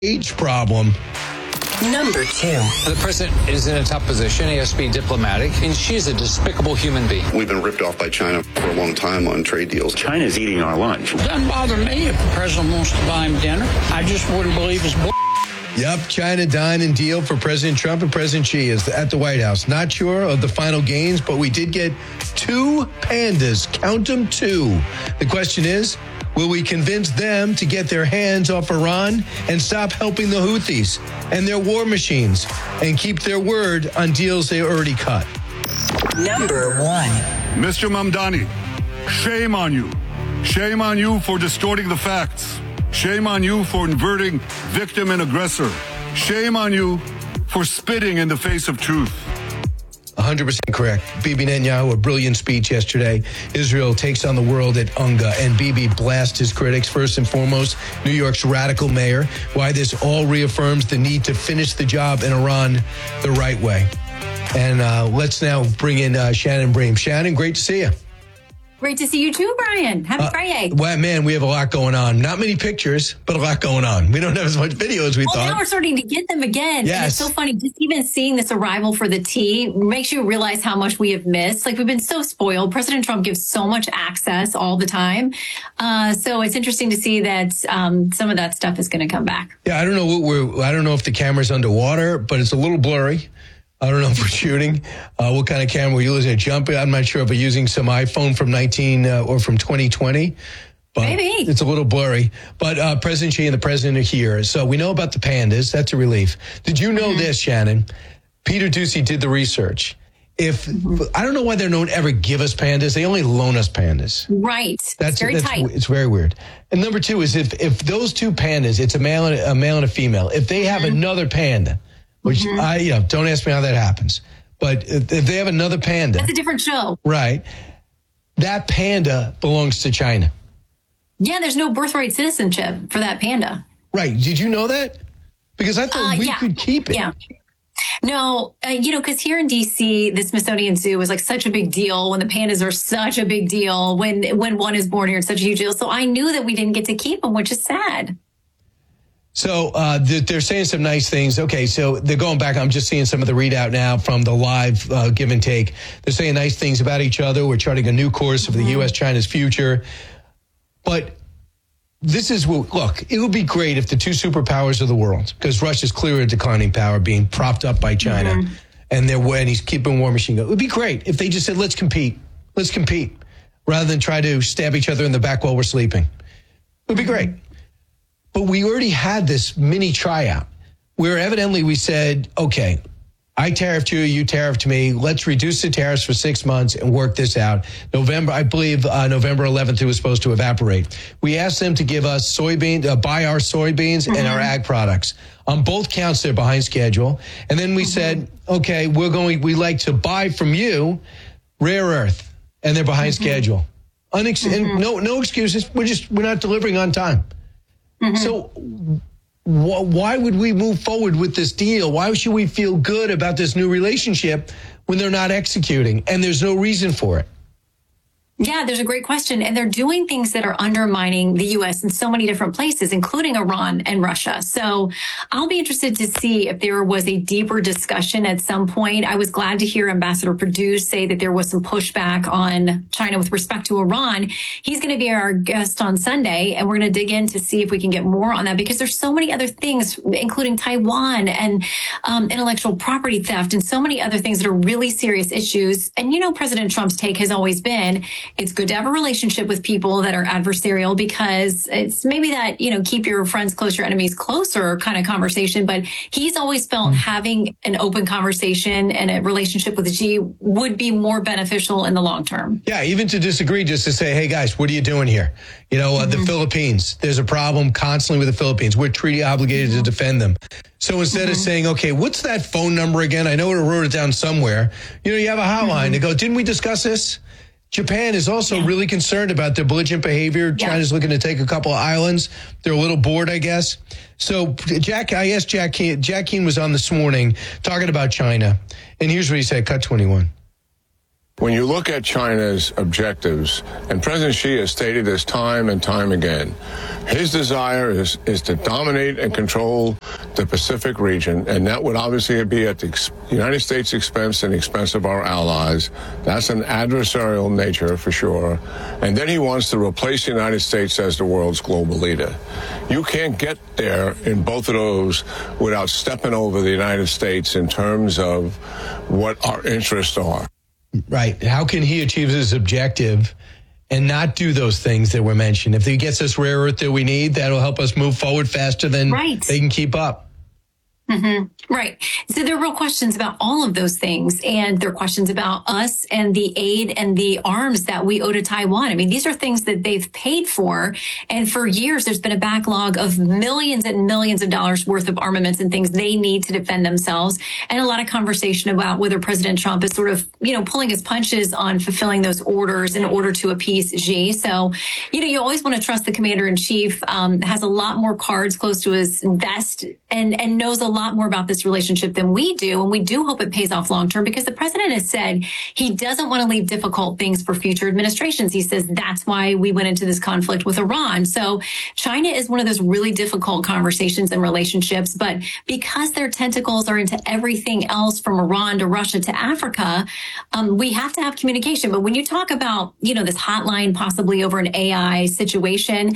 age problem. Number 2. The president is in a tough position. He has to be diplomatic, and she's a despicable human being. We've been ripped off by China for a long time on trade deals. China's eating our lunch. It doesn't bother me if the president wants to buy him dinner. I just wouldn't believe his bull. Yep, China dine and deal for President Trump and President Xi is at the White House. Not sure of the final gains, but we did get 2 pandas. Count them, 2. The question is, will we convince them to get their hands off Iran and stop helping the Houthis and their war machines and keep their word on deals they already cut? Number 1. Mr. Mamdani, shame on you. Shame on you for distorting the facts. Shame on you for inverting victim and aggressor. Shame on you for spitting in the face of truth. 100% correct. Bibi Netanyahu, a brilliant speech yesterday. Israel takes on the world at UNGA, and Bibi blasts his critics. First and foremost, New York's radical mayor. Why this all reaffirms the need to finish the job in Iran the right way. And let's now bring in Shannon Bream. Shannon, great to see you. Great to see you too, Brian. Happy Friday. Well, man, we have a lot going on. Not many pictures, but a lot going on. We don't have as much video as we thought. Now we're starting to get them again. Yes. And it's so funny. Just even seeing this arrival for the tea makes you realize how much we have missed. Like, we've been so spoiled. President Trump gives so much access all the time. So it's interesting to see that some of that stuff is going to come back. Yeah, I don't know if the camera's underwater, but it's a little blurry. I don't know if we're shooting. What kind of camera we're using? Jumping? I'm not sure if we're using some iPhone from 2020. But maybe. It's a little blurry. But President Xi and the president are here. So we know about the pandas. That's a relief. Did you know this, Shannon? Peter Doocy did the research. I don't know why they don't ever give us pandas. They only loan us pandas. Right. That's very tight. It's very weird. And number 2 is if those 2 pandas, it's a male and a female, if they have another panda, which don't ask me how that happens. But if they have another panda. That's a different show. Right. That panda belongs to China. Yeah, there's no birthright citizenship for that panda. Right. Did you know that? Because I thought we could keep it. Yeah. No, because here in D.C., the Smithsonian Zoo was like such a big deal when the pandas are such a big deal, when one is born here, it's such a huge deal. So I knew that we didn't get to keep them, which is sad. So they're saying some nice things. Okay, so they're going back. I'm just seeing some of the readout now from the live give and take. They're saying nice things about each other. We're charting a new course of the U.S.-China's future. But this is, look, it would be great if the 2 superpowers of the world, because Russia's clearly a declining power being propped up by China, and he's keeping war machine going. It would be great if they just said, let's compete, rather than try to stab each other in the back while we're sleeping. It would be great. But we already had this mini tryout where evidently we said, okay, I tariffed you tariffed me. Let's reduce the tariffs for 6 months and work this out. November 11th, it was supposed to evaporate. We asked them to give us buy our soybeans and our ag products. On both counts, they're behind schedule. And then we said, okay, we like to buy from you rare earth, and they're behind schedule. And no excuses. We're not delivering on time. So why would we move forward with this deal? Why should we feel good about this new relationship when they're not executing and there's no reason for it? Yeah, there's a great question. And they're doing things that are undermining the U.S. in so many different places, including Iran and Russia. So I'll be interested to see if there was a deeper discussion at some point. I was glad to hear Ambassador Perdue say that there was some pushback on China with respect to Iran. He's going to be our guest on Sunday, and we're going to dig in to see if we can get more on that, because there's so many other things, including Taiwan and intellectual property theft and so many other things that are really serious issues. And, President Trump's take has always been, it's good to have a relationship with people that are adversarial, because it's maybe that, keep your friends close, your enemies closer kind of conversation. But he's always felt having an open conversation and a relationship with Xi would be more beneficial in the long term. Yeah, even to disagree, just to say, hey, guys, what are you doing here? The Philippines, there's a problem constantly with the Philippines. We're treaty obligated to defend them. So instead of saying, okay, what's that phone number again? I know I wrote it down somewhere. You have a hotline to go, didn't we discuss this? Japan is also really concerned about their belligerent behavior. China's looking to take a couple of islands. They're a little bored, I guess. So I asked Jack Keane was on this morning talking about China. And here's what he said, cut 21. When you look at China's objectives, and President Xi has stated this time and time again, his desire is to dominate and control the Pacific region, and that would obviously be at the United States' expense and the expense of our allies. That's an adversarial nature for sure. And then he wants to replace the United States as the world's global leader. You can't get there in both of those without stepping over the United States in terms of what our interests are. Right. How can he achieve his objective and not do those things that were mentioned? If he gets us rare earth that we need, that'll help us move forward faster than they can keep up. Mm-hmm. Right. So there are real questions about all of those things. And there are questions about us and the aid and the arms that we owe to Taiwan. I mean, these are things that they've paid for. And for years, there's been a backlog of millions and millions of dollars worth of armaments and things they need to defend themselves. And a lot of conversation about whether President Trump is sort of, pulling his punches on fulfilling those orders in order to appease Xi. So, you always want to trust the commander in chief, has a lot more cards close to his vest and knows a lot more about this relationship than we do. And we do hope it pays off long term, because the president has said he doesn't want to leave difficult things for future administrations. He says that's why we went into this conflict with Iran. So China is one of those really difficult conversations and relationships. But because their tentacles are into everything else from Iran to Russia to Africa, we have to have communication. But when you talk about, this hotline possibly over an AI situation,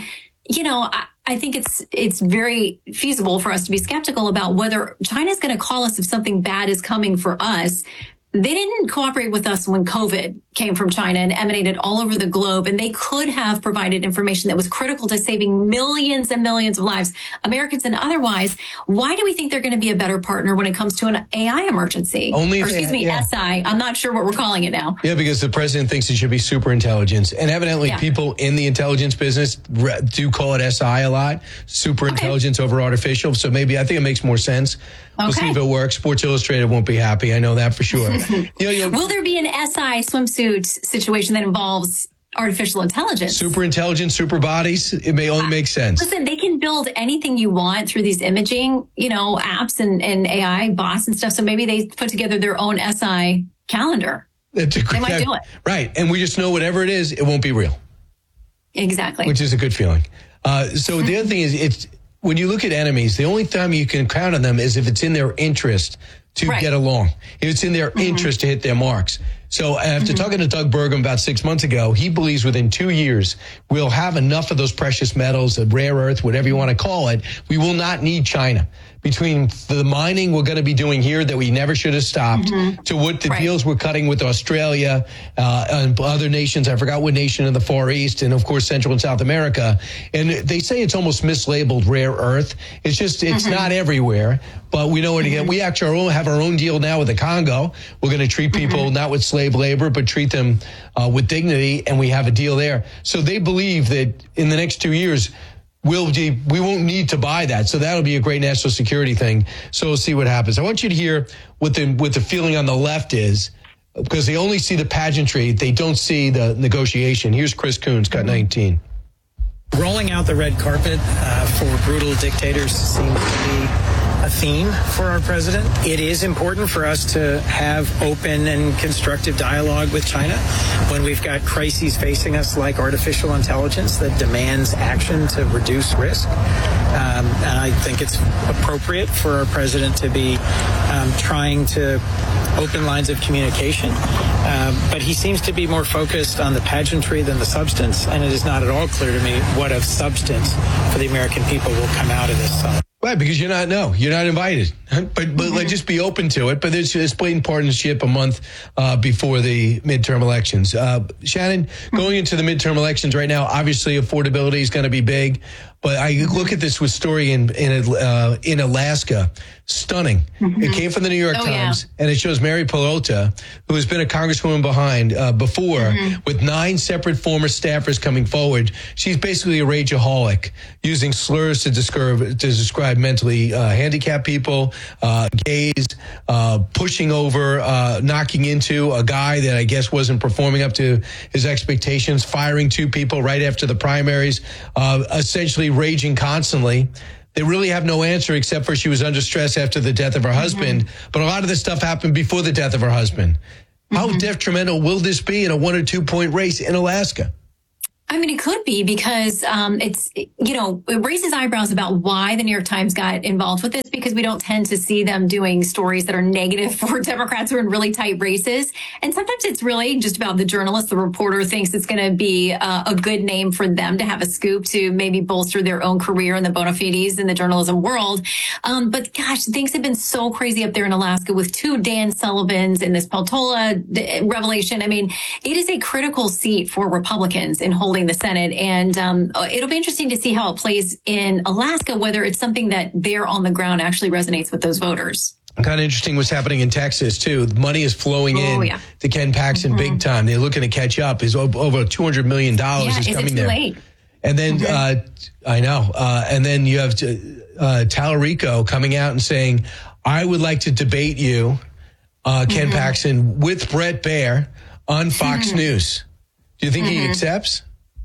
I think it's very feasible for us to be skeptical about whether China is going to call us if something bad is coming for us. They didn't cooperate with us when COVID came from China and emanated all over the globe, and they could have provided information that was critical to saving millions and millions of lives, Americans and otherwise. Why do we think they're going to be a better partner when it comes to an AI emergency? SI. I'm not sure what we're calling it now. Yeah, because the president thinks it should be super intelligence. And evidently people in the intelligence business do call it SI a lot, super intelligence over artificial. So maybe I think it makes more sense. We'll see if it works. Sports Illustrated won't be happy. I know that for sure. Will there be an SI swimsuit situation that involves artificial intelligence? Super intelligence, super bodies. It may only make sense. Listen, they can build anything you want through these imaging, apps and AI bots and stuff. So maybe they put together their own SI calendar. They might do it. Right. And we just know whatever it is, it won't be real. Exactly. Which is a good feeling. So the other thing is, when you look at enemies, the only time you can count on them is if it's in their interest to get along. If it's in their interest to hit their marks. So after talking to Doug Burgum about 6 months ago, he believes within 2 years, we'll have enough of those precious metals, the rare earth, whatever you want to call it. We will not need China. Between the mining we're going to be doing here that we never should have stopped, to what the deals we're cutting with Australia and other nations. I forgot what nation in the Far East, and of course Central and South America. And they say it's almost mislabeled rare earth. It's just it's not everywhere, but we know where to get. We actually have our own deal now with the Congo. We're going to treat people not with slave labor, but treat them with dignity, and we have a deal there. So they believe that in the next 2 years, we won't need to buy that. So that'll be a great national security thing. So we'll see what happens. I want you to hear what the feeling on the left is, because they only see the pageantry. They don't see the negotiation. Here's Chris Coons, got 19. Rolling out the red carpet for brutal dictators seems to be a theme for our president. It is important for us to have open and constructive dialogue with China when we've got crises facing us like artificial intelligence that demands action to reduce risk. And I think it's appropriate for our president to be trying to open lines of communication. But he seems to be more focused on the pageantry than the substance, and it is not at all clear to me what of substance for the American people will come out of this summit. Right, because you're not invited. But let's just be open to it. But there's this blatant partisanship a month before the midterm elections. Shannon, going into the midterm elections right now, obviously affordability is going to be big. But I look at this with story in Alaska. Stunning. It came from the New York Times, and it shows Mary Pelota, who has been a congresswoman before, with 9 separate former staffers coming forward. She's basically a rageaholic, using slurs to describe mentally handicapped people, gays, pushing over, knocking into a guy that I guess wasn't performing up to his expectations, firing 2 people right after the primaries, essentially raging constantly. They really have no answer except for she was under stress after the death of her husband. But a lot of this stuff happened before the death of her husband. How detrimental will this be in a 1 or 2 point race in Alaska? I mean, it could be because it raises eyebrows about why the New York Times got involved with this, because we don't tend to see them doing stories that are negative for Democrats who are in really tight races. And sometimes it's really just about the journalist, the reporter thinks it's going to be a good name for them to have a scoop to maybe bolster their own career in the bona fides in the journalism world. But gosh, things have been so crazy up there in Alaska with 2 Dan Sullivans and this Peltola revelation. I mean, it is a critical seat for Republicans in holding the Senate. And it'll be interesting to see how it plays in Alaska, whether it's something that there on the ground actually resonates with those voters. Kind of interesting what's happening in Texas, too. The money is flowing to Ken Paxton big time. They're looking to catch up. Is over $200 million is coming there. Late? And then, I know. And then you have Tallarico coming out and saying, I would like to debate you, Ken Paxton, with Brett Baer on Fox News. Do you think he accepts?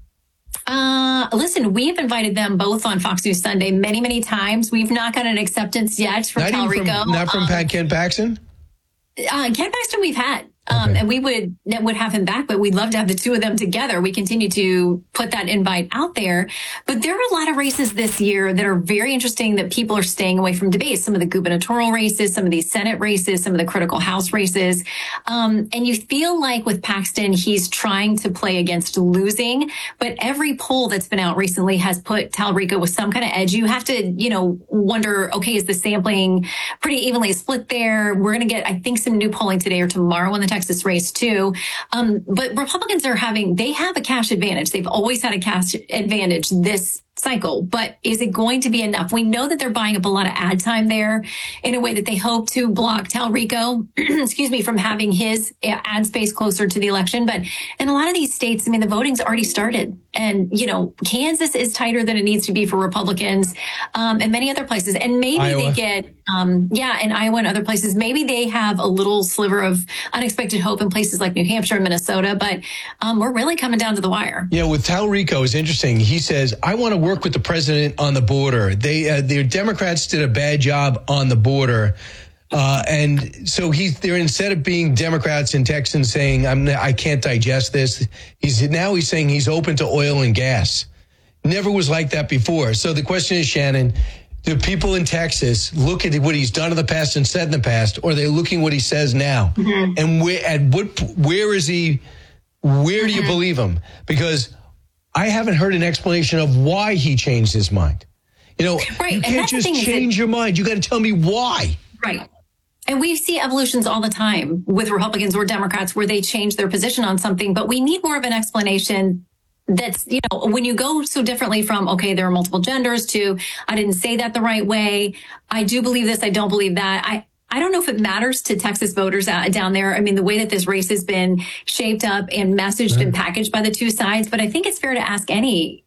Listen, we've invited them both on Fox News Sunday many, many times. We've not got an acceptance yet from Tallarico. Not from Ken Paxton? Ken Paxton we've had. And we would have him back, but we'd love to have the two of them together. We continue to put that invite out there. But there are a lot of races this year that are very interesting that people are staying away from debate. Some of the gubernatorial races, some of these Senate races, some of the critical House races. And you feel like with Paxton, he's trying to play against losing. But every poll that's been out recently has put Tallarico with some kind of edge. You have to, wonder, okay, is the sampling pretty evenly split there? We're going to get, I think, some new polling today or tomorrow in the Texas race too. But Republicans they have a cash advantage. They've always had a cash advantage this cycle, but is it going to be enough? We know that they're buying up a lot of ad time there in a way that they hope to block Tallarico, from having his ad space closer to the election. But in a lot of these states, I mean, the voting's already started. And, Kansas is tighter than it needs to be for Republicans, and many other places. And maybe Iowa. they get, in Iowa and other places, maybe they have a little sliver of unexpected hope in places like New Hampshire and Minnesota. But we're really coming down to the wire. Yeah, with Tallarico, it's interesting. He says, I want to work with the president on the border. The Democrats did a bad job on the border. And so they're instead of being Democrats in Texas saying, I can't digest this, he's saying he's open to oil and gas. Never was like that before. So the question is, Shannon, do people in Texas look at what he's done in the past and said in the past, or are they looking at what he says now? And where is he? Where do you believe him? Because I haven't heard an explanation of why he changed his mind. You can't just change your mind. You got to tell me why. Right. And we see evolutions all the time with Republicans or Democrats where they change their position on something, but we need more of an explanation. That's, when you go so differently from, okay, there are multiple genders to, I didn't say that the right way. I do believe this. I don't believe that. I don't know if it matters to Texas voters down there. I mean, the way that this race has been shaped up and messaged and packaged by the two sides. But I think it's fair to ask any,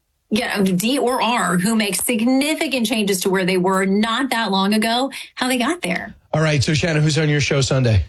D or R, who makes significant changes to where they were not that long ago, how they got there. All right. So, Shannon, who's on your show Sunday?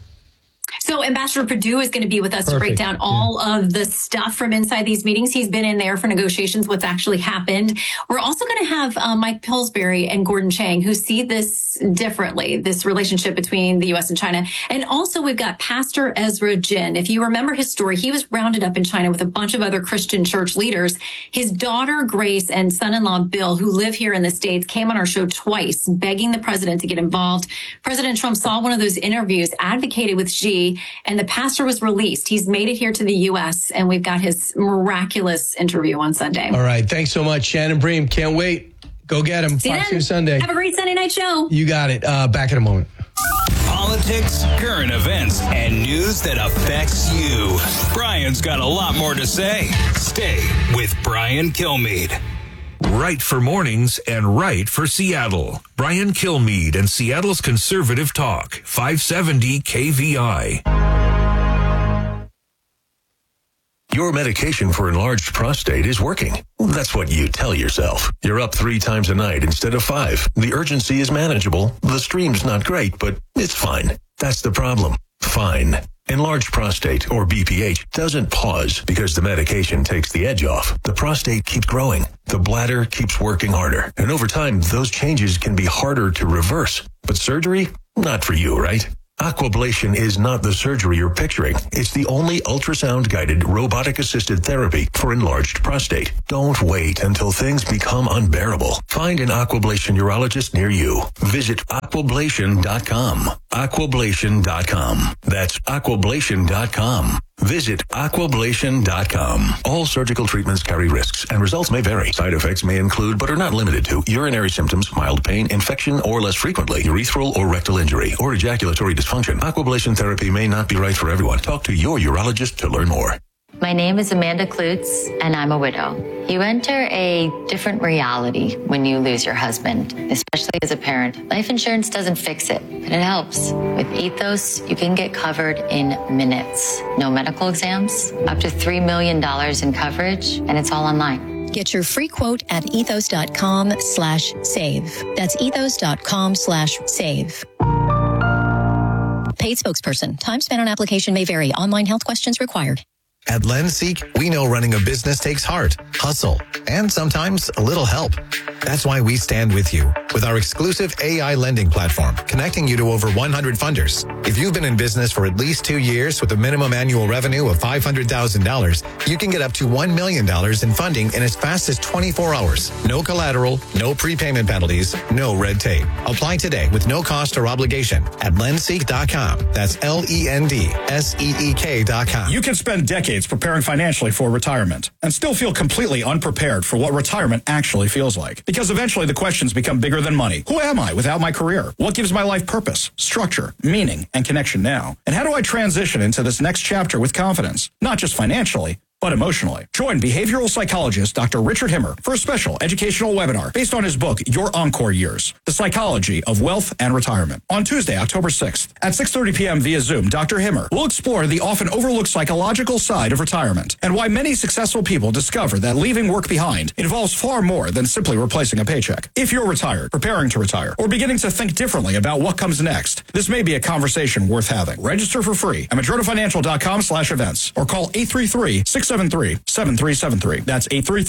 So Ambassador Perdue is going to be with us to break down all of the stuff from inside these meetings. He's been in there for negotiations, what's actually happened. We're also going to have Mike Pillsbury and Gordon Chang, who see this differently, this relationship between the U.S. and China. And also we've got Pastor Ezra Jin. If you remember his story, he was rounded up in China with a bunch of other Christian church leaders. His daughter, Grace, and son-in-law, Bill, who live here in the States, came on our show twice, begging the president to get involved. President Trump saw one of those interviews, advocated with Xi, and the pastor was released. He's made it here to the U.S., and we've got his miraculous interview on Sunday. All right. Thanks so much, Shannon Bream. Can't wait. Go get him. Fox News Sunday. Have a great Sunday night show. You got it. Back in a moment. Politics, current events, and news that affects you. Brian's got a lot more to say. Stay with Brian Kilmeade. Right for mornings and right for Seattle. Brian Kilmeade and Seattle's Conservative Talk, 570 KVI. Your medication for enlarged prostate is working. That's what you tell yourself. You're up 3 times a night instead of 5. The urgency is manageable. The stream's not great, but it's fine. That's the problem. Fine. Enlarged prostate, or BPH, doesn't pause because the medication takes the edge off. The prostate keeps growing. The bladder keeps working harder. And over time, those changes can be harder to reverse. But surgery? Not for you, right? Aquablation is not the surgery you're picturing. It's the only ultrasound-guided, robotic-assisted therapy for enlarged prostate. Don't wait until things become unbearable. Find an Aquablation urologist near you. Visit aquablation.com. Aquablation.com. That's aquablation.com. Visit aquablation.com. All surgical treatments carry risks, and results may vary. Side effects may include, but are not limited to, urinary symptoms, mild pain, infection, or less frequently, urethral or rectal injury, or ejaculatory dysfunction. Aquablation therapy may not be right for everyone. Talk to your urologist to learn more. My name is Amanda Klutz, and I'm a widow. You enter a different reality when you lose your husband, especially as a parent. Life insurance doesn't fix it, but it helps. With Ethos, you can get covered in minutes. No medical exams, up to $3 million in coverage, and it's all online. Get your free quote at ethos.com/save. That's ethos.com/save. Paid spokesperson. Time spent on application may vary. Online health questions required. At LendSeek, we know running a business takes heart, hustle, and sometimes a little help. That's why we stand with you with our exclusive AI lending platform, connecting you to over 100 funders. If you've been in business for at least 2 years with a minimum annual revenue of $500,000, you can get up to $1 million in funding in as fast as 24 hours. No collateral, no prepayment penalties, no red tape. Apply today with no cost or obligation at lendseek.com. That's LENDSEEK.com. You can spend decades preparing financially for retirement and still feel completely unprepared for what retirement actually feels like. Because eventually the questions become bigger than money. Who am I without my career? What gives my life purpose, structure, meaning, and connection now? And how do I transition into this next chapter with confidence? Not just financially, but emotionally. Join behavioral psychologist Dr. Richard Himmer for a special educational webinar based on his book, Your Encore Years, The Psychology of Wealth and Retirement. On Tuesday, October 6th at 6:30 p.m. via Zoom, Dr. Himmer will explore the often overlooked psychological side of retirement and why many successful people discover that leaving work behind involves far more than simply replacing a paycheck. If you're retired, preparing to retire, or beginning to think differently about what comes next, this may be a conversation worth having. Register for free at madronafinancial.com/events or call 833-673-7373. That's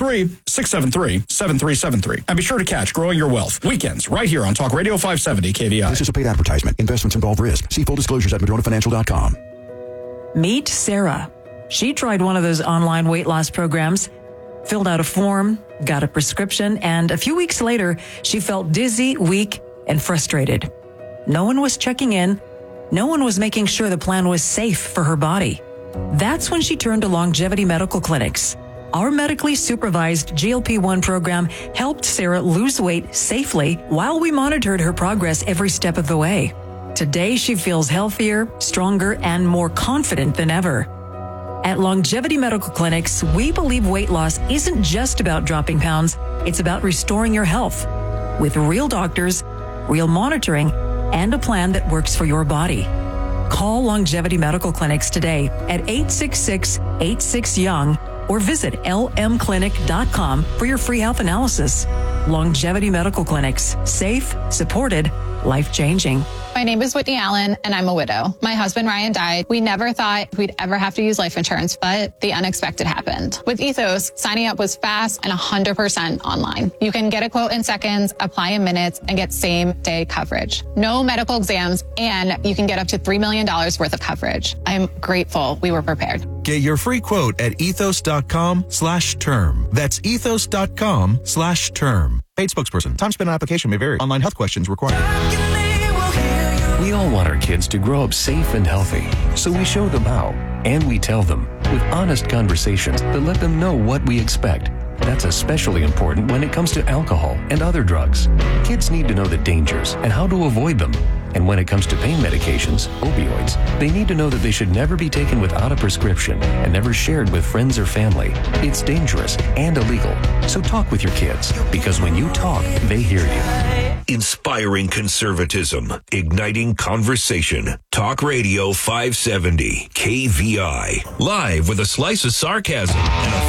833-673-7373. And be sure to catch Growing Your Wealth weekends right here on Talk Radio 570 KVI. This is a paid advertisement. Investments involve risk. See full disclosures at madronafinancial.com. Meet Sarah. She tried one of those online weight loss programs, filled out a form, got a prescription, and a few weeks later, she felt dizzy, weak, and frustrated. No one was checking in. No one was making sure the plan was safe for her body. That's when she turned to Longevity Medical Clinics. Our medically supervised GLP-1 program helped Sarah lose weight safely while we monitored her progress every step of the way. Today, she feels healthier, stronger, and more confident than ever. At Longevity Medical Clinics, we believe weight loss isn't just about dropping pounds, it's about restoring your health with real doctors, real monitoring, and a plan that works for your body. Call Longevity Medical Clinics today at 866-86-YOUNG or visit lmclinic.com for your free health analysis. Longevity Medical Clinics. Safe, supported, life-changing. My name is Whitney Allen, and I'm a widow. My husband, Ryan, died. We never thought we'd ever have to use life insurance, but the unexpected happened. With Ethos, signing up was fast and 100% online. You can get a quote in seconds, apply in minutes, and get same-day coverage. No medical exams, and you can get up to $3 million worth of coverage. I'm grateful we were prepared. Get your free quote at ethos.com/term. That's ethos.com/term. Paid spokesperson. Time spent on application may vary. Online health questions required. We all want our kids to grow up safe and healthy, so we show them how, and we tell them with honest conversations that let them know what we expect. That's especially important when it comes to alcohol and other drugs. Kids need to know the dangers and how to avoid them. And when it comes to pain medications, opioids, they need to know that they should never be taken without a prescription and never shared with friends or family. It's dangerous and illegal. So talk with your kids, because when you talk, they hear you. Inspiring conservatism, igniting conversation. Talk Radio 570 KVI. Live with a slice of sarcasm and a